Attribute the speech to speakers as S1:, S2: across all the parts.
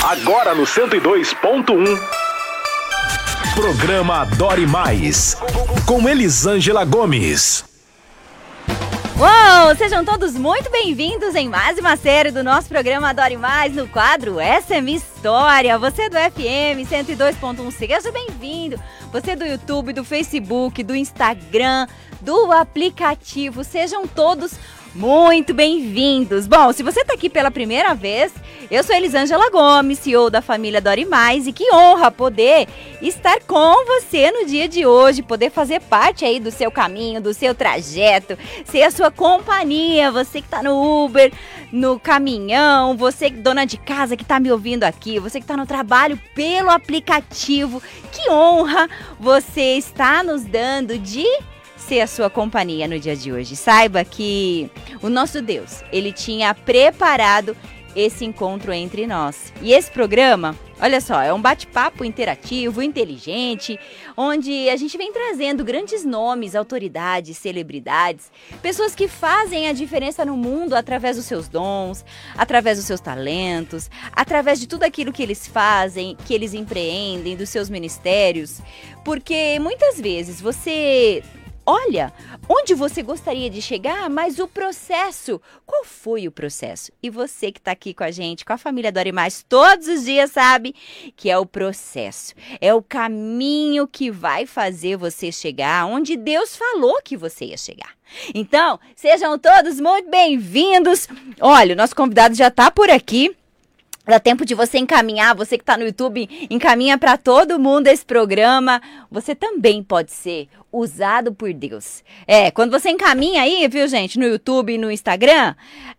S1: Agora no 102.1. Programa Adore Mais, com Elisângela Gomes.
S2: Uou, sejam todos muito bem-vindos em mais uma série do nosso programa Adore Mais, no quadro Essa é Minha História. Você do FM 102.1, seja bem-vindo. Você do YouTube, do Facebook, do Instagram, do aplicativo, sejam todos muito bem-vindos. Bom, se você está aqui pela primeira vez, eu sou Elisângela Gomes, CEO da família Adore Mais, e que honra poder estar com você no dia de hoje, poder fazer parte aí do seu caminho, do seu trajeto, ser a sua companhia, você que está no Uber, no caminhão, você dona de casa que está me ouvindo aqui, você que está no trabalho pelo aplicativo, que honra você está nos dando de ser a sua companhia no dia de hoje. Saiba que o nosso Deus, Ele tinha preparado esse encontro entre nós. E esse programa, olha só, é um bate-papo interativo, inteligente, onde a gente vem trazendo grandes nomes, autoridades, celebridades, pessoas que fazem a diferença no mundo através dos seus dons, através dos seus talentos, através de tudo aquilo que eles fazem, que eles empreendem, dos seus ministérios, porque muitas vezes você olha onde você gostaria de chegar, mas o processo, qual foi o processo? E você que está aqui com a gente, com a família Adore Mais, todos os dias sabe que é o processo, é o caminho que vai fazer você chegar onde Deus falou que você ia chegar. Então, sejam todos muito bem-vindos. Olha, o nosso convidado já está por aqui. Dá tempo de você encaminhar, você que está no YouTube, encaminha para todo mundo esse programa. Você também pode ser usado por Deus. Quando você encaminha aí, viu, gente, no YouTube e no Instagram,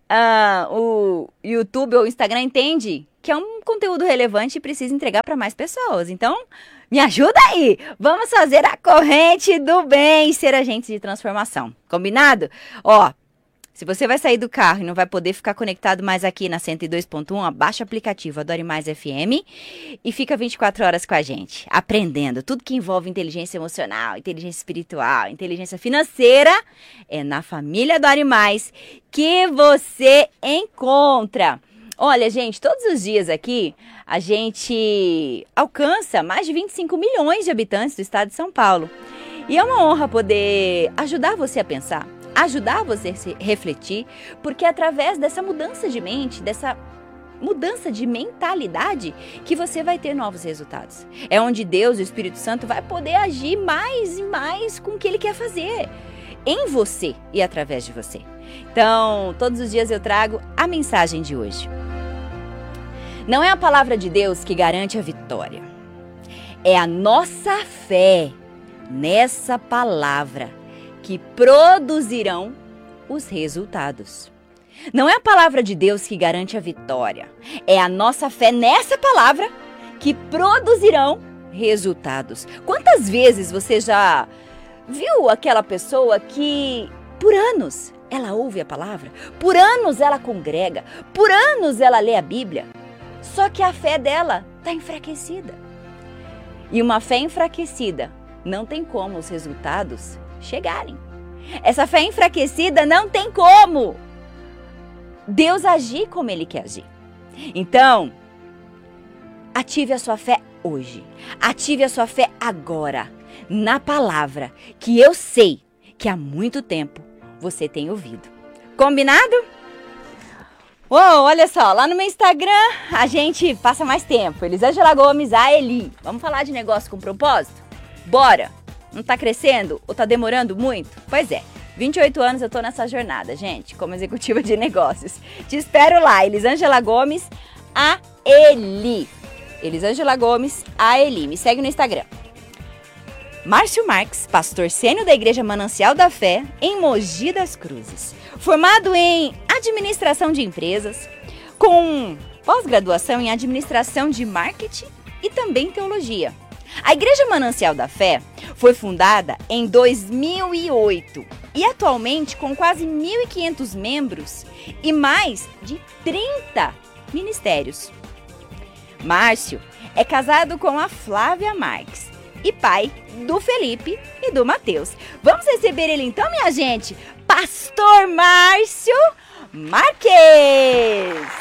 S2: o YouTube ou o Instagram entende que é um conteúdo relevante e precisa entregar para mais pessoas. Então, me ajuda aí. Vamos fazer a corrente do bem, ser agentes de transformação. Combinado? Ó, se você vai sair do carro e não vai poder ficar conectado mais aqui na 102.1, baixa o aplicativo Adore Mais FM e fica 24 horas com a gente, aprendendo tudo que envolve inteligência emocional, inteligência espiritual, inteligência financeira. É na família Adore Mais que você encontra. Olha, gente, todos os dias aqui a gente alcança mais de 25 milhões de habitantes do estado de São Paulo. E é uma honra poder ajudar você a pensar, ajudar você a refletir, porque é através dessa mudança de mente, dessa mudança de mentalidade, que você vai ter novos resultados. É onde Deus, o Espírito Santo, vai poder agir mais e mais com o que Ele quer fazer em você e através de você. Então, todos os dias eu trago a mensagem de hoje. Não é a palavra de Deus que garante a vitória, é a nossa fé nessa palavra que produzirão os resultados. Não é a palavra de Deus que garante a vitória, é a nossa fé nessa palavra que produzirão resultados. Quantas vezes você já viu aquela pessoa que por anos ela ouve a palavra, por anos ela congrega, por anos ela lê a Bíblia, só que a fé dela está enfraquecida. E uma fé enfraquecida não tem como os resultados chegarem. Essa fé enfraquecida não tem como Deus agir como Ele quer agir. Então, ative a sua fé hoje. Ative a sua fé agora, na palavra que eu sei que há muito tempo você tem ouvido. Combinado? Uou, olha só, lá no meu Instagram a gente passa mais tempo. Elisângela Gomes, a Eli. Vamos falar de negócio com propósito? Bora! Não tá crescendo ou tá demorando muito? Pois é, 28 anos eu tô nessa jornada, gente, como executiva de negócios. Te espero lá, Elisângela Gomes, a Eli. Elisângela Gomes, a Eli. Me segue no Instagram. Márcio Marques, pastor sênior da Igreja Manancial da Fé, em Mogi das Cruzes. Formado em administração de empresas, com pós-graduação em administração de marketing e também teologia. A Igreja Manancial da Fé foi fundada em 2008 e atualmente com quase 1.500 membros e mais de 30 ministérios. Márcio é casado com a Flávia Marques e pai do Felipe e do Matheus. Vamos receber ele então, minha gente, Pastor Márcio Marques!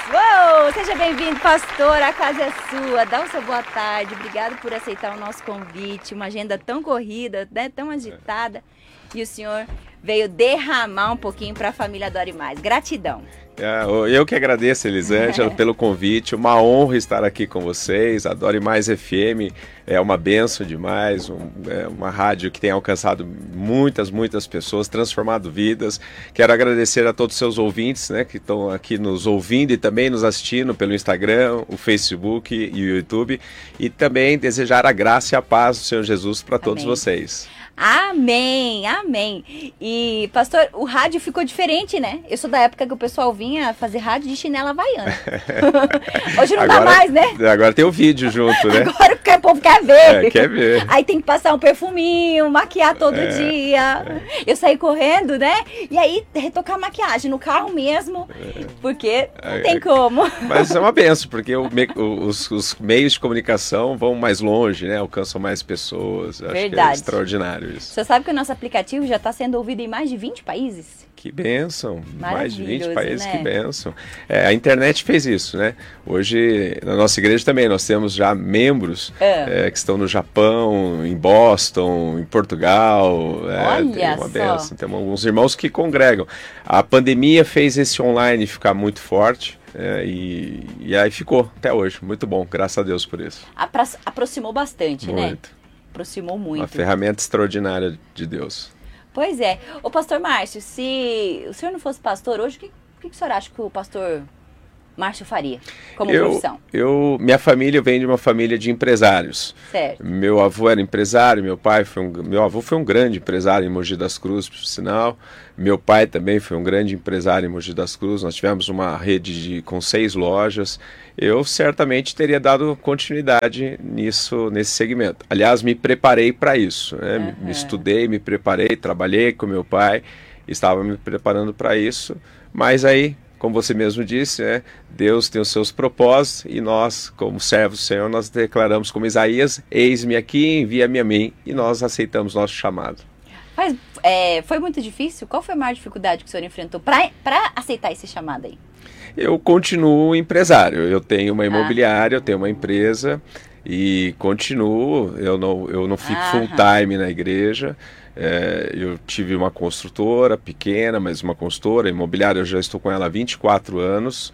S2: Uou, seja bem-vindo, pastor, a casa é sua. Dá o seu boa tarde, obrigado por aceitar o nosso convite. Uma agenda tão corrida, né, tão agitada. E o senhor veio derramar um pouquinho para a família Adore Mais. Gratidão.
S3: Eu que agradeço, Elisângela, pelo convite. Uma honra estar aqui com vocês. Adore Mais FM é uma bênção demais. É uma rádio que tem alcançado muitas pessoas, transformado vidas. Quero agradecer a todos os seus ouvintes, né, que estão aqui nos ouvindo e também nos assistindo pelo Instagram, o Facebook e o YouTube. E também desejar a graça e a paz do Senhor Jesus para todos vocês.
S2: Amém, amém. E, pastor, o rádio ficou diferente, né? Eu sou da época que o pessoal vinha fazer rádio de chinela havaiana. Hoje não
S3: agora,
S2: dá mais, né?
S3: Agora tem o vídeo junto, né?
S2: Agora o povo quer ver.
S3: Quer ver.
S2: Aí tem que passar um perfuminho, maquiar todo dia. Eu saí correndo, né? E aí retocar a maquiagem no carro mesmo, porque não tem como.
S3: Mas é uma benção, porque os meios de comunicação vão mais longe, né? Alcançam mais pessoas. Acho que é extraordinário. Isso.
S2: Você sabe que o nosso aplicativo já está sendo ouvido em mais de 20 países?
S3: Que bênção, mais de 20 países,
S2: né?
S3: Que bênção. A internet fez isso, né? Hoje, na nossa igreja também, nós temos já membros que estão no Japão, em Boston, em Portugal.
S2: Olha
S3: uma bênção. Temos alguns irmãos que congregam. A pandemia fez esse online ficar muito forte. E aí ficou até hoje. Muito bom, graças a Deus por isso.
S2: Aproximou bastante,
S3: muito.
S2: Né? Aproximou muito.
S3: Uma ferramenta extraordinária de Deus.
S2: Pois é. Ô, pastor Márcio, se o senhor não fosse pastor hoje, o que o senhor acha que o pastor Márcio faria como profissão?
S3: Minha família vem de uma família de empresários.
S2: Certo.
S3: Meu avô era empresário, meu avô foi um grande empresário em Mogi das Cruzes, por sinal. Meu pai também foi um grande empresário em Mogi das Cruzes. Nós tivemos uma rede com 6 lojas. Eu certamente teria dado continuidade nesse segmento. Aliás, me preparei para isso, né? Me estudei, me preparei, trabalhei com meu pai, estava me preparando para isso. Mas aí, como você mesmo disse, né, Deus tem os seus propósitos e nós, como servos do Senhor, nós declaramos como Isaías, eis-me aqui, envia-me a mim, e nós aceitamos nosso chamado.
S2: Mas foi muito difícil? Qual foi a maior dificuldade que o senhor enfrentou para aceitar esse chamado aí?
S3: Eu continuo empresário, eu tenho uma imobiliária, eu tenho uma empresa e continuo, eu não fico full time na igreja. Eu tive uma construtora pequena, mas uma construtora imobiliária, eu já estou com ela há 24 anos,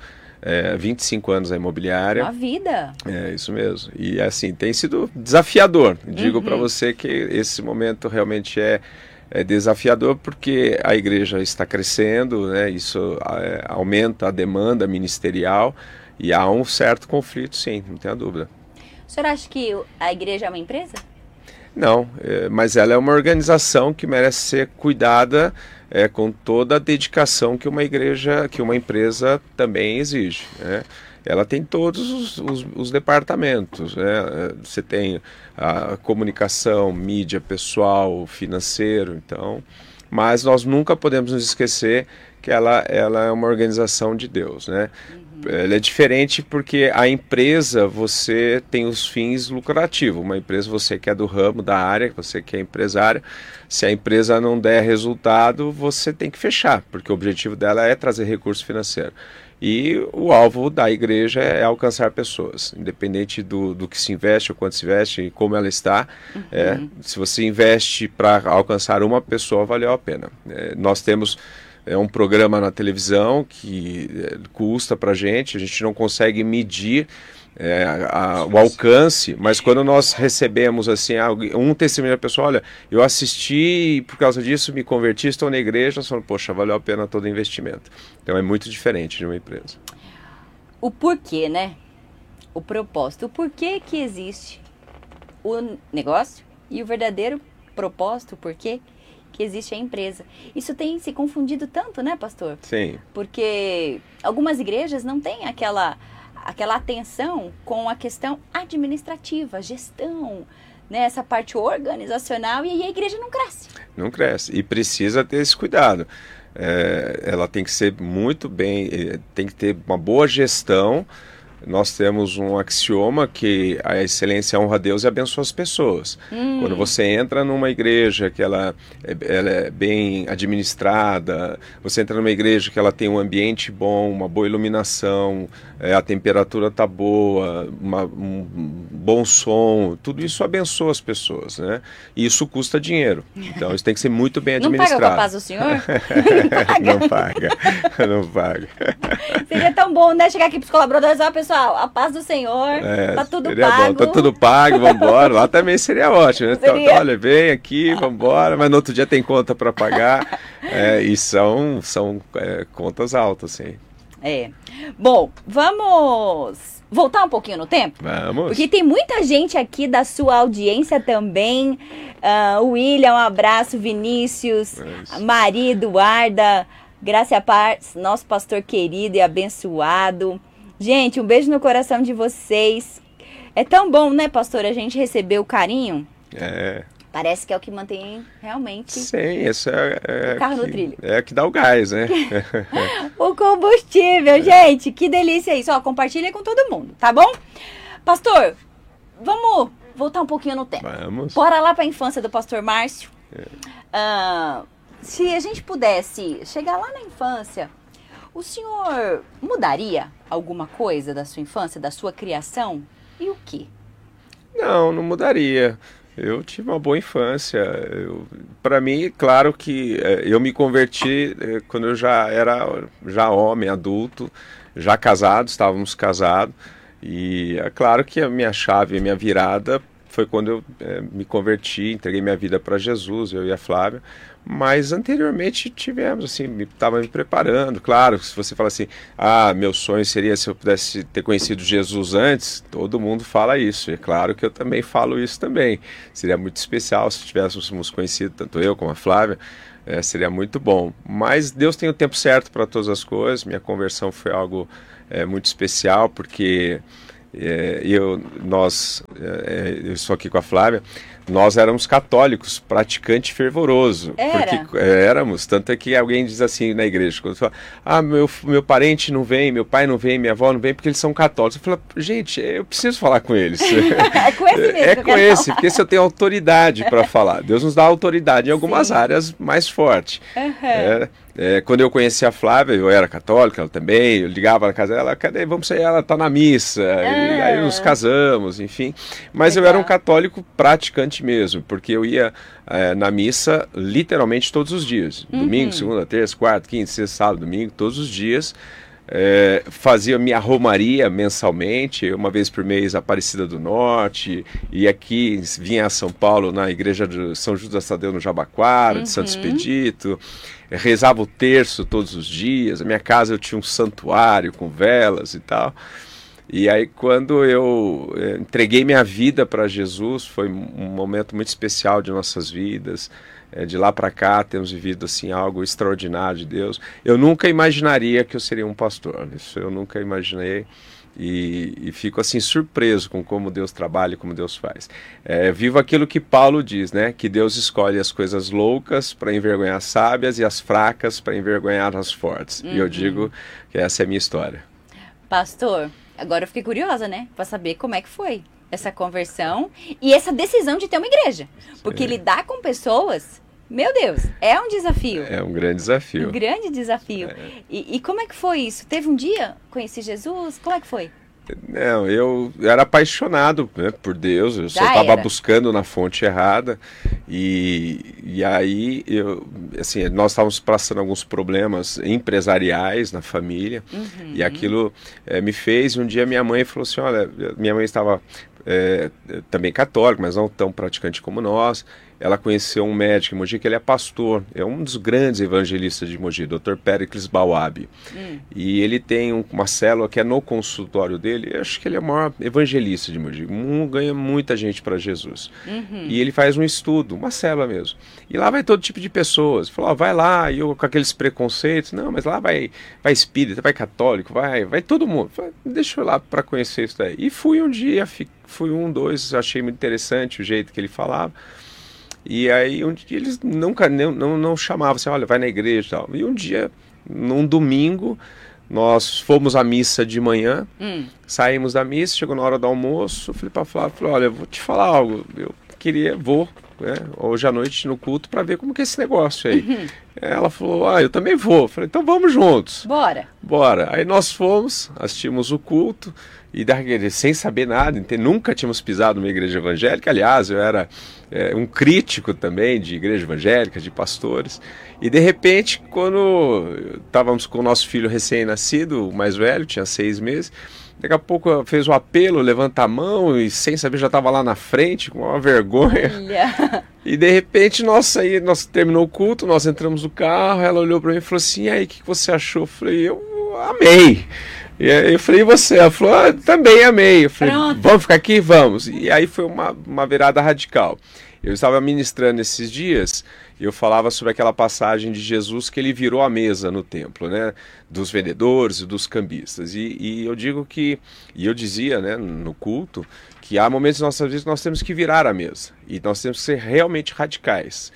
S3: 25 anos a imobiliária.
S2: Uma vida!
S3: É, isso mesmo. E assim, tem sido desafiador. Digo para você que esse momento realmente é desafiador porque a igreja está crescendo, né? Isso aumenta a demanda ministerial e há um certo conflito, sim, não tenha dúvida.
S2: O senhor acha que a igreja é uma empresa?
S3: Não, mas ela é uma organização que merece ser cuidada com toda a dedicação que uma igreja, que uma empresa também exige, né? Ela tem todos os departamentos, né? Você tem a comunicação, mídia, pessoal, financeiro, então, mas nós nunca podemos nos esquecer que ela é uma organização de Deus, né? Ela é diferente porque a empresa, você tem os fins lucrativos. Uma empresa, você que é do ramo, da área, você que é empresário, se a empresa não der resultado, você tem que fechar, porque o objetivo dela é trazer recurso financeiro. E o alvo da igreja é alcançar pessoas, independente do que se investe, ou quanto se investe, e como ela está. Se você investe para alcançar uma pessoa, valeu a pena. Nós temos um programa na televisão que custa para a gente não consegue medir o alcance, mas quando nós recebemos assim, um testemunho da pessoa, olha, eu assisti e por causa disso me converti, estou na igreja, nós falamos, poxa, valeu a pena todo o investimento. Então é muito diferente de uma empresa.
S2: O porquê, né? O propósito, o porquê que existe o negócio e o verdadeiro propósito, o porquê que existe a empresa. Isso tem se confundido tanto, né, pastor?
S3: Sim.
S2: Porque algumas igrejas não têm aquela atenção com a questão administrativa, gestão, né, essa parte organizacional, e aí a igreja não cresce.
S3: Não cresce, e precisa ter esse cuidado. Ela tem que ser muito bem, tem que ter uma boa gestão, nós temos um axioma que a excelência honra a Deus e abençoa as pessoas. Quando você entra numa igreja que ela é bem administrada, você entra numa igreja que ela tem um ambiente bom, uma boa iluminação, a temperatura está boa, um bom som, tudo isso abençoa as pessoas, né? E isso custa dinheiro. Então isso tem que ser muito bem administrado.
S2: Não paga com a paz do Senhor?
S3: Não paga.
S2: Seria tão bom, né? Chegar aqui para os colaboradores, ó, pessoal, a paz do Senhor, tá tudo pago.
S3: Bom, tá tudo pago, vambora. Lá também seria ótimo, né? Então, olha, vem aqui, vambora, mas no outro dia tem conta para pagar. E são contas altas, sim.
S2: Bom, vamos voltar um pouquinho no tempo?
S3: Vamos.
S2: Porque tem muita gente aqui da sua audiência também. William, um abraço. Vinícius, Maria Eduarda, Graça e a Paz, nosso pastor querido e abençoado. Gente, um beijo no coração de vocês. É tão bom, né, pastor, a gente receber o carinho? Parece que é o que mantém realmente.
S3: Sim, isso é
S2: o carro no trilho.
S3: É que dá o gás, né?
S2: O combustível, gente, que delícia isso. Ó, compartilha com todo mundo, tá bom? Pastor, vamos voltar um pouquinho no tempo.
S3: Vamos.
S2: Bora lá para a infância do pastor Márcio. Se a gente pudesse chegar lá na infância, o senhor mudaria alguma coisa da sua infância, da sua criação? E o quê?
S3: Não mudaria. Eu tive uma boa infância. Para mim, claro que eu me converti quando eu já era homem, adulto, já casado, estávamos casados. E é claro que a minha chave, a minha virada foi quando eu me converti, entreguei minha vida para Jesus, eu e a Flávia. Mas anteriormente tivemos, assim, estava me preparando. Claro, se você fala assim, meu sonho seria se eu pudesse ter conhecido Jesus antes, todo mundo fala isso. É claro que eu também falo isso também. Seria muito especial se tivéssemos conhecido, tanto eu como a Flávia, seria muito bom. Mas Deus tem o tempo certo para todas as coisas. Minha conversão foi algo muito especial, porque eu estou aqui com a Flávia. Nós éramos católicos, praticante fervoroso. Porque éramos, tanto é que alguém diz assim na igreja, quando fala, meu parente não vem, meu pai não vem, minha avó não vem, porque eles são católicos. Eu falo, gente, eu preciso falar com eles.
S2: É com esse mesmo.
S3: É com esse, porque esse eu tenho autoridade para falar. Deus nos dá autoridade em algumas áreas mais fortes. Quando eu conheci a Flávia, eu era católica, ela também, eu ligava na casa dela, cadê, vamos sair, ela tá na missa, e aí nos casamos, enfim. Mas eu era um católico praticante mesmo, porque eu ia na missa literalmente todos os dias. Domingo, segunda, terça, quarta, quinta, sexta, sábado, domingo, todos os dias. Fazia minha romaria mensalmente, uma vez por mês Aparecida do Norte, e aqui vinha a São Paulo na igreja de São Judas Tadeu no Jabaquara, de Santo Expedito, rezava o terço todos os dias. Na minha casa eu tinha um santuário com velas e tal. E aí quando eu entreguei minha vida para Jesus, foi um momento muito especial de nossas vidas. De lá para cá temos vivido assim algo extraordinário de Deus. Eu nunca imaginaria que eu seria um pastor, isso eu nunca imaginei, e fico assim surpreso com como Deus trabalha e como Deus faz. Vivo aquilo que Paulo diz, né? Que Deus escolhe as coisas loucas para envergonhar as sábias e as fracas para envergonhar as fortes. E eu digo que essa é a minha história.
S2: Pastor, agora eu fiquei curiosa, né? Para saber como é que foi essa conversão e essa decisão de ter uma igreja. Porque lidar com pessoas, meu Deus, é um desafio.
S3: É um grande desafio.
S2: Um grande desafio. E como é que foi isso? Teve um dia, conheci Jesus, como é que foi?
S3: Não, eu era apaixonado, né, por Deus, eu só estava buscando na fonte errada, e aí nós estávamos passando alguns problemas empresariais na família, e aquilo me fez, um dia minha mãe falou assim, olha, minha mãe estava também católica, mas não tão praticante como nós. Ela conheceu um médico em Mogi, que ele é pastor, é um dos grandes evangelistas de Mogi, Dr. Péricles Bauab. E ele tem uma célula que é no consultório dele, eu acho que ele é o maior evangelista de Mogi, ganha muita gente para Jesus. E ele faz um estudo, uma célula mesmo. E lá vai todo tipo de pessoas. Falou, vai lá, e eu com aqueles preconceitos, não, mas lá vai espírita, vai católico, vai todo mundo. Falei, deixa eu ir lá para conhecer isso daí. E fui um dia, dois, achei muito interessante o jeito que ele falava. E aí um dia eles nunca não chamavam assim, olha, vai na igreja e tal. E um dia, num domingo, nós fomos à missa de manhã, saímos da missa, chegou na hora do almoço, falei para Flávia, olha, eu vou te falar algo, vou, né, hoje à noite no culto para ver como que é esse negócio aí. Ela falou, eu também vou. Falei, então vamos juntos. Bora. Aí nós fomos, assistimos o culto, e sem saber nada, nunca tínhamos pisado numa igreja evangélica. Aliás, eu era um crítico também de igreja evangélica, de pastores. E de repente, quando estávamos com o nosso filho recém-nascido, o mais velho, tinha 6 meses, daqui a pouco fez o apelo, levanta a mão e sem saber já estava lá na frente, com uma vergonha.
S2: Olha.
S3: E de repente nós terminou o culto, nós entramos no carro, ela olhou para mim e falou assim, e aí, o que você achou? Eu falei, eu amei. E aí eu falei, e você? Ela falou, também amei. Eu falei, vamos ficar aqui? Vamos. E aí foi uma virada radical. Eu estava ministrando esses dias e eu falava sobre aquela passagem de Jesus que ele virou a mesa no templo, né? Dos vendedores e dos cambistas. E eu digo eu dizia, né, no culto, que há momentos em nossas vidas que nós temos que virar a mesa. E nós temos que ser realmente radicais.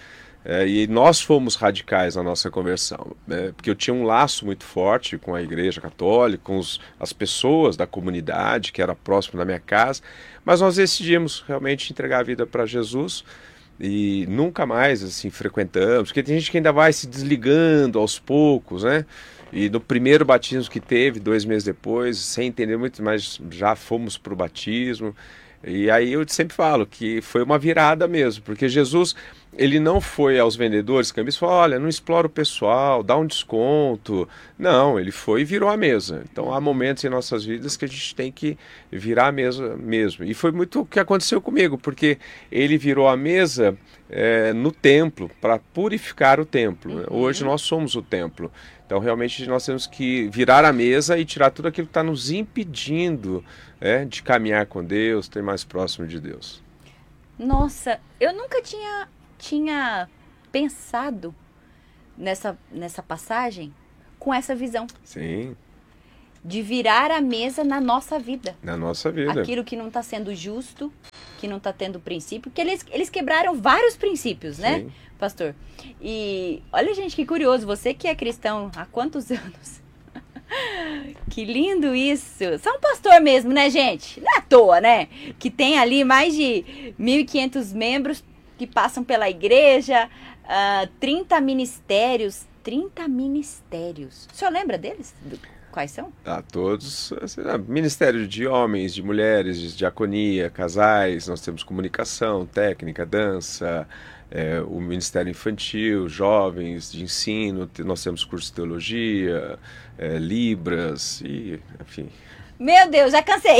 S3: E nós fomos radicais na nossa conversão, né? Porque eu tinha um laço muito forte com a igreja católica, com as pessoas da comunidade que era próximo da minha casa, mas nós decidimos realmente entregar a vida para Jesus e nunca mais assim frequentamos, porque tem gente que ainda vai se desligando aos poucos, né? E no primeiro batismo que teve, 2 meses depois, sem entender muito, mas já fomos para o batismo. E aí eu sempre falo que foi uma virada mesmo, porque Jesus, ele não foi aos vendedores, cambistas, falou, olha, não explora o pessoal, dá um desconto. Não, ele foi e virou a mesa. Então há momentos em nossas vidas que a gente tem que virar a mesa mesmo. E foi muito o que aconteceu comigo, porque ele virou a mesa no templo, para purificar o templo. Né? Hoje nós somos o templo. Então realmente nós temos que virar a mesa e tirar tudo aquilo que está nos impedindo de caminhar com Deus, ter mais próximo de Deus.
S2: Nossa, eu nunca tinha pensado nessa passagem com essa visão.
S3: Sim.
S2: De virar a mesa na nossa vida.
S3: Na nossa vida.
S2: Aquilo que não está sendo justo, que não está tendo princípio, porque eles quebraram vários princípios, né,
S3: Sim.
S2: pastor? E olha, gente, que curioso, você que é cristão há quantos anos? Que lindo isso! Só um pastor mesmo, né, gente? Não é à toa, né? Que tem ali mais de 1.500 membros que passam pela igreja, 30 ministérios. 30 ministérios. O senhor lembra deles? Quais são?
S3: Todos. Ministério de homens, de mulheres, de diaconia, casais, nós temos comunicação, técnica, dança, o Ministério Infantil, jovens, de ensino, nós temos curso de teologia, Libras, e enfim.
S2: Meu Deus, já cansei!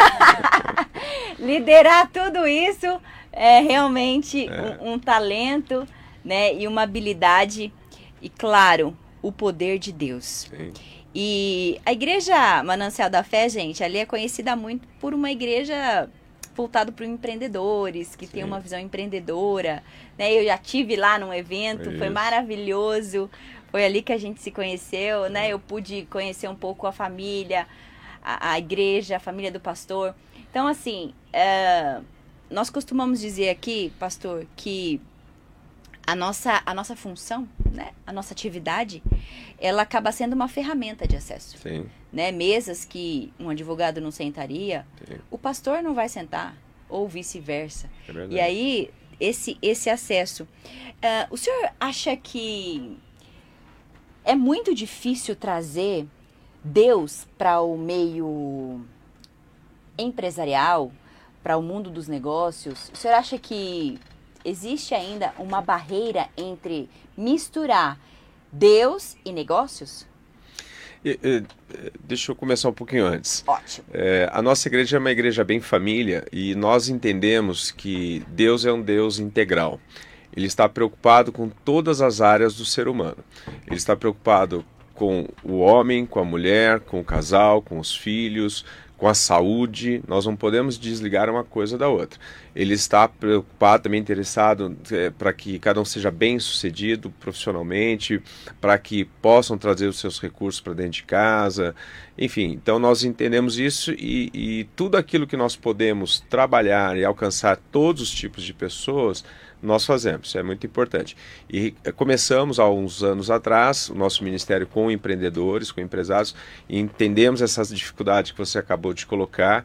S2: Liderar tudo isso é realmente um talento, né, e uma habilidade, e claro, o poder de Deus.
S3: Sim.
S2: E a igreja Manancial da Fé, gente, ali é conhecida muito por uma igreja voltada para empreendedores, que tem uma visão empreendedora, né? Eu já tive lá num evento, foi maravilhoso, foi ali que a gente se conheceu, né? Eu pude conhecer um pouco a família, a igreja, a família do pastor. Então, assim, nós costumamos dizer aqui, pastor, que a nossa função, né, a nossa atividade, ela acaba sendo uma ferramenta de acesso.
S3: Sim.
S2: Né? Mesas que um advogado não sentaria,
S3: Sim.
S2: o pastor não vai sentar, ou vice-versa.
S3: É verdade.
S2: E aí, esse acesso. O senhor acha que é muito difícil trazer Deus para o meio empresarial, para o mundo dos negócios? O senhor acha que existe ainda uma barreira entre misturar Deus e negócios?
S3: Deixa eu começar um pouquinho antes.
S2: Ótimo.
S3: A nossa igreja é uma igreja bem família e nós entendemos que Deus é um Deus integral. Ele está preocupado com todas as áreas do ser humano. Ele está preocupado com o homem, com a mulher, com o casal, com os filhos, com a saúde. Nós não podemos desligar uma coisa da outra. Ele está preocupado, também interessado para que cada um seja bem sucedido profissionalmente, para que possam trazer os seus recursos para dentro de casa. Enfim, então nós entendemos isso e tudo aquilo que nós podemos trabalhar e alcançar todos os tipos de pessoas, nós fazemos, isso é muito importante. E começamos há uns anos atrás, o nosso ministério com empreendedores, com empresários, e entendemos essas dificuldades que você acabou de colocar.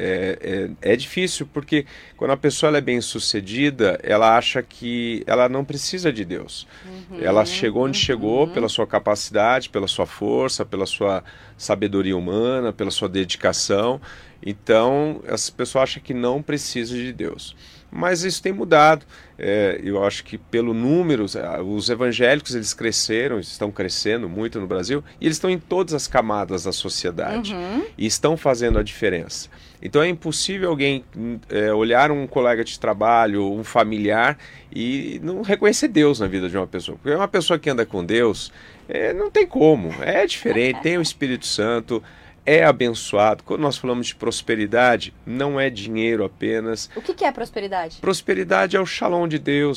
S3: É difícil porque quando a pessoa ela é bem sucedida, ela acha que ela não precisa de Deus. Ela chegou onde chegou pela sua capacidade, pela sua força, pela sua sabedoria humana, pela sua dedicação. Então, essa pessoa acha que não precisa de Deus. Mas isso tem mudado. Eu acho que pelo número, os evangélicos eles cresceram, estão crescendo muito no Brasil, e eles estão em todas as camadas da sociedade e estão fazendo a diferença. Então é impossível alguém olhar um colega de trabalho, um familiar e não reconhecer Deus na vida de uma pessoa. Porque uma pessoa que anda com Deus, não tem como, é diferente, tem o Espírito Santo, é abençoado. Quando nós falamos de prosperidade, não é dinheiro apenas.
S2: O que é prosperidade?
S3: Prosperidade é o shalom de Deus,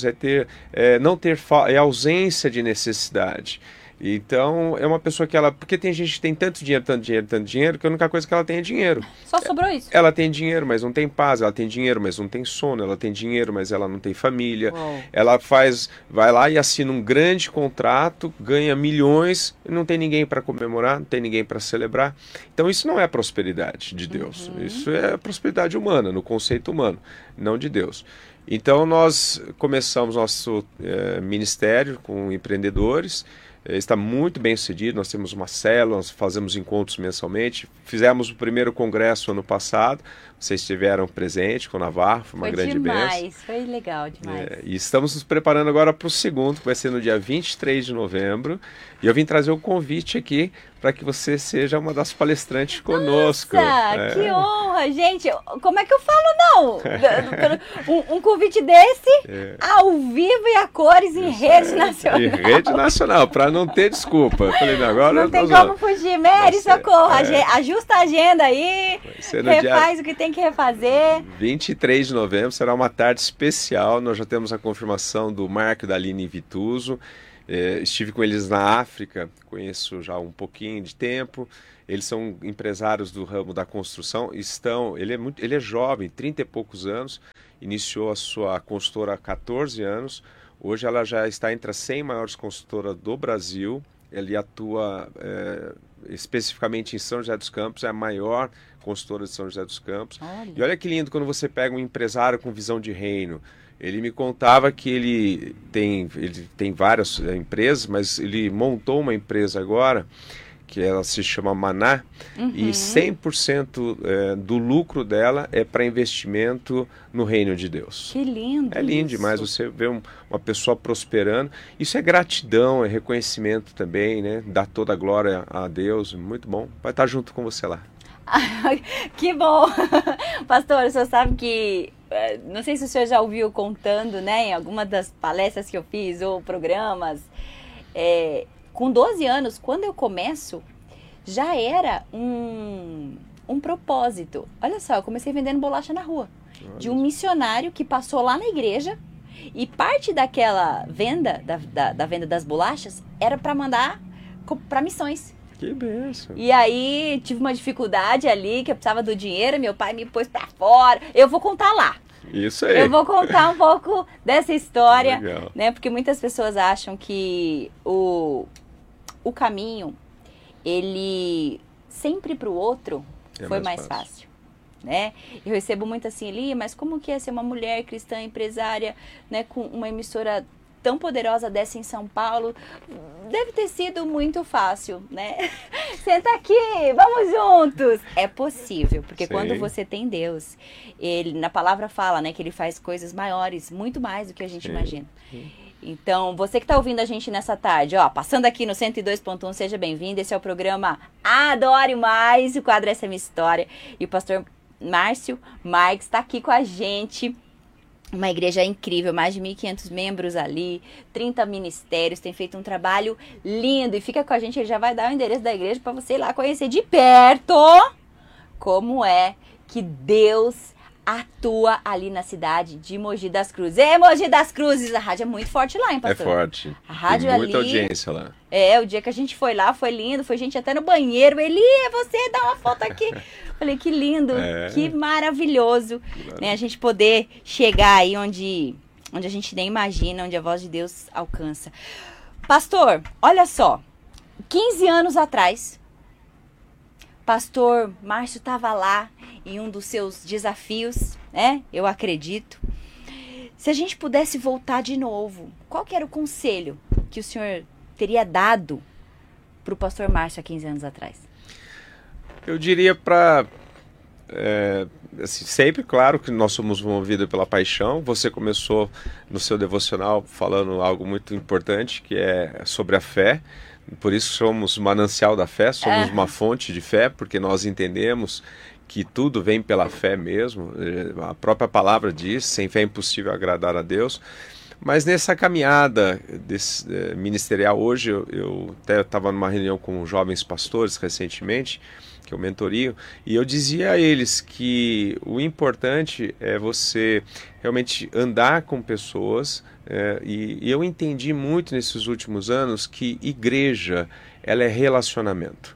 S3: é ausência de necessidade. Então, é uma pessoa que ela... Porque tem gente que tem tanto dinheiro, que a única coisa que ela tem é dinheiro.
S2: Só sobrou isso.
S3: Ela tem dinheiro, mas não tem paz. Ela tem dinheiro, mas não tem sono. Ela tem dinheiro, mas ela não tem família.
S2: Uou.
S3: Ela vai lá e assina um grande contrato, ganha milhões, e não tem ninguém para comemorar, não tem ninguém para celebrar. Então, isso não é prosperidade de Deus. Isso é prosperidade humana, no conceito humano, não de Deus. Então, nós começamos nosso ministério com empreendedores. Está muito bem sucedido, nós temos uma célula, nós fazemos encontros mensalmente, fizemos o primeiro congresso ano passado, vocês estiveram presentes com o Navarro, foi uma grande bênção.
S2: Foi legal demais.
S3: E estamos nos preparando agora para o segundo, que vai ser no dia 23 de novembro, e eu vim trazer o convite aqui para que você seja uma das palestrantes conosco.
S2: Nossa, que honra, gente! Como é que eu falo não? Um convite desse, ao vivo e a cores em rede nacional.
S3: Em rede nacional, para não ter desculpa. Eu falei, agora
S2: não tem como fugir. Mary, socorro, ajusta a agenda aí, refaz o que tem que refazer.
S3: 23 de novembro será uma tarde especial, nós já temos a confirmação do Marco e da Aline Vituso. Estive com eles na África, conheço já um pouquinho de tempo. Eles são empresários do ramo da construção. Ele é jovem, 30 e poucos anos, iniciou a sua consultora há 14 anos. Hoje ela já está entre as 100 maiores consultoras do Brasil. Ele atua especificamente em São José dos Campos, é a maior consultora de São José dos Campos.
S2: Olha.
S3: E olha que lindo quando você pega um empresário com visão de reino. Ele me contava que ele tem várias empresas, mas ele montou uma empresa agora, que ela se chama Maná, e 100% do lucro dela é para investimento no reino de Deus.
S2: Que lindo!
S3: É lindo demais você ver uma pessoa prosperando. Isso é gratidão, é reconhecimento também, né? Dá toda a glória a Deus, muito bom. Vai estar junto com você lá.
S2: Que bom! Pastor, o senhor sabe que, não sei se o senhor já ouviu contando, né, em alguma das palestras que eu fiz ou programas, com 12 anos, quando eu começo, já era um propósito. Olha só, eu comecei vendendo bolacha na rua, de um missionário que passou lá na igreja, e parte daquela venda, da venda das bolachas, era para mandar para missões.
S3: Que benção.
S2: E aí tive uma dificuldade ali, que eu precisava do dinheiro, meu pai me pôs pra fora. Eu vou contar lá.
S3: Isso aí.
S2: Eu vou contar um pouco dessa história,
S3: Legal.
S2: né? Porque muitas pessoas acham que o caminho, ele sempre pro outro foi mais fácil, né? Eu recebo muito assim ali, mas como que é ser uma mulher cristã empresária, né, com uma emissora tão poderosa dessa em São Paulo? Deve ter sido muito fácil, né? Senta aqui, vamos juntos. É possível, porque
S3: Sim.
S2: quando você tem Deus, ele, na palavra fala, né, que ele faz coisas maiores, muito mais do que a gente imagina. Então, você que está ouvindo a gente nessa tarde, ó, passando aqui no 102.1, seja bem-vindo. Esse é o programa Adore Mais, o quadro Essa é Minha História. E o pastor Márcio Marques está aqui com a gente. Uma igreja incrível, mais de 1.500 membros ali, 30 ministérios, tem feito um trabalho lindo. E fica com a gente, ele já vai dar o endereço da igreja para você ir lá conhecer de perto como é que Deus atua ali na cidade de Mogi das Cruzes. Mogi das Cruzes, a rádio é muito forte lá, hein, pastor?
S3: É forte.
S2: A rádio
S3: tem muita
S2: ali,
S3: audiência lá.
S2: o dia que a gente foi lá, foi lindo, foi gente até no banheiro. Ele, é você, dá uma foto aqui. Falei, que lindo, que maravilhoso, né, a gente poder chegar aí onde onde a gente nem imagina, onde a voz de Deus alcança. Pastor, olha só, 15 anos atrás, pastor Márcio estava lá em um dos seus desafios, né? Eu acredito. Se a gente pudesse voltar de novo, qual que era o conselho que o senhor teria dado para o pastor Márcio há 15 anos atrás?
S3: Eu diria para... assim, sempre, claro, que nós somos movidos pela paixão. Você começou no seu devocional falando algo muito importante, que é sobre a fé. Por isso somos manancial da fé, somos uma fonte de fé, porque nós entendemos que tudo vem pela fé mesmo. A própria palavra diz, sem fé é impossível agradar a Deus. Mas nessa caminhada ministerial hoje, eu até estava numa reunião com jovens pastores recentemente, que eu mentorio, e eu dizia a eles que o importante é você realmente andar com pessoas, e eu entendi muito nesses últimos anos que igreja, ela é relacionamento.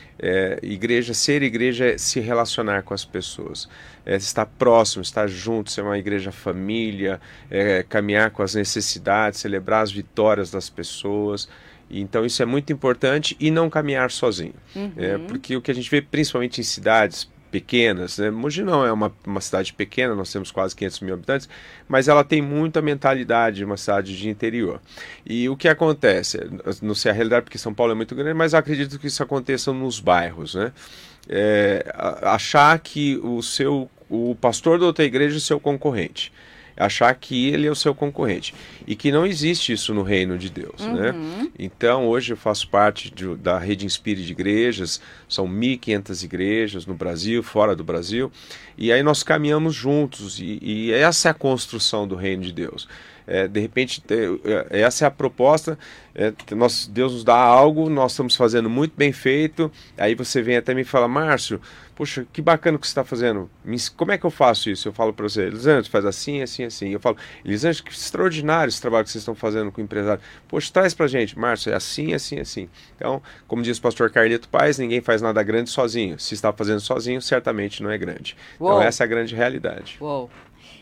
S3: Ser igreja é se relacionar com as pessoas, estar próximo, estar junto, ser uma igreja família, caminhar com as necessidades, celebrar as vitórias das pessoas. Então isso é muito importante, e não caminhar sozinho. Porque o que a gente vê principalmente em cidades pequenas, né? Mogi não é uma cidade pequena, nós temos quase 500 mil habitantes, mas ela tem muita mentalidade de uma cidade de interior. E o que acontece? Não sei a realidade, porque São Paulo é muito grande, mas eu acredito que isso aconteça nos bairros, né? Achar que o pastor da outra igreja é seu concorrente. Achar que ele é o seu concorrente. E que não existe isso no reino de Deus, né? Então, hoje eu faço parte da Rede Inspire de igrejas, são 1.500 igrejas no Brasil, fora do Brasil, e aí nós caminhamos juntos, e essa é a construção do reino de Deus. De repente, essa é a proposta, Deus nos dá algo, nós estamos fazendo muito bem feito, aí você vem até me fala, Márcio, poxa, que bacana que você está fazendo, como é que eu faço isso? Eu falo para você, Elisângela, faz assim, assim, assim. Eu falo, Elisângela, que extraordinário esse trabalho que vocês estão fazendo com o empresário. Poxa, traz para a gente, Márcio, é assim, assim, assim. Então, como diz o pastor Carlito Paes, ninguém faz nada grande sozinho. Se está fazendo sozinho, certamente não é grande. Uou. Então, essa é a grande realidade.
S2: Uou.